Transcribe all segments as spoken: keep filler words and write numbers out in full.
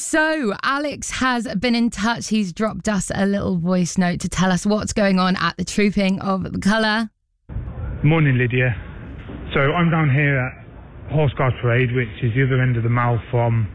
So Alex has been in touch. He's dropped us a little voice note to tell us what's going on at the Trooping of the Colour. Morning, Lydia. So I'm down here at Horse Guard Parade, which is the other end of the mall from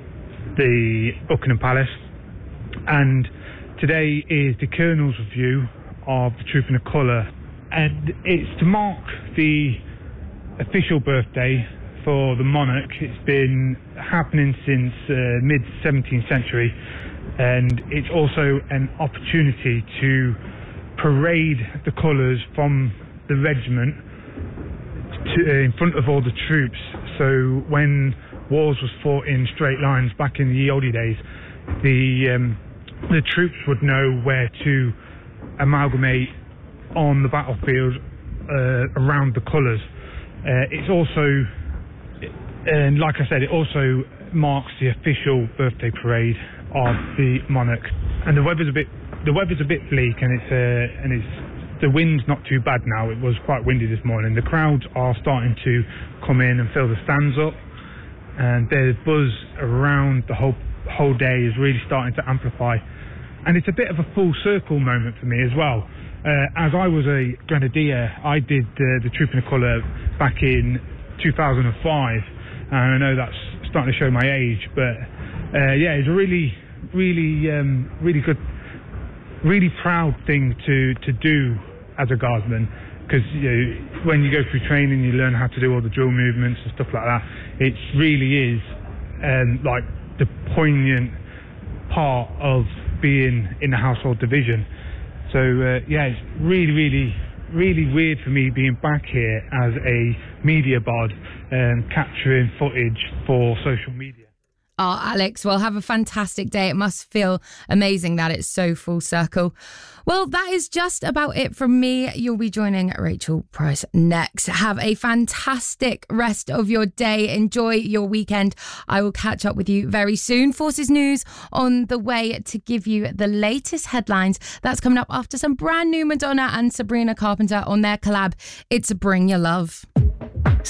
the Buckingham Palace. And today is the Colonel's review of the Trooping of Colour. And it's to mark the official birthday for the monarch. It's been happening since uh, mid seventeenth century, and it's also an opportunity to parade the colours from the regiment to, uh, in front of all the troops. So when wars was fought in straight lines back in the oldie days, the um, the troops would know where to amalgamate on the battlefield uh, around the colours. Uh, it's also And like I said, it also marks the official birthday parade of the monarch. And the weather's a bit, the weather's a bit bleak, and it's uh, and it's the wind's not too bad now. It was quite windy this morning. The crowds are starting to come in and fill the stands up, and the buzz around the whole whole day is really starting to amplify. And it's a bit of a full circle moment for me as well. Uh, as I was a grenadier, I did uh, the Trooping of Colour back in two thousand five. And I know that's starting to show my age, but uh, yeah, it's a really, really, um, really good, really proud thing to, to do as a guardsman, because you know, when you go through training, you learn how to do all the drill movements and stuff like that. It really is um, like the poignant part of being in the household division. So uh, yeah, it's really, really, really weird for me being back here as a media bod, um, capturing footage for social media. Oh, Alex, well, have a fantastic day. It must feel amazing that it's so full circle. Well, that is just about it from me. You'll be joining Rachel Price next. Have a fantastic rest of your day. Enjoy your weekend. I will catch up with you very soon. Forces News on the way to give you the latest headlines. That's coming up after some brand new Madonna and Sabrina Carpenter on their collab. It's Bring Your Love.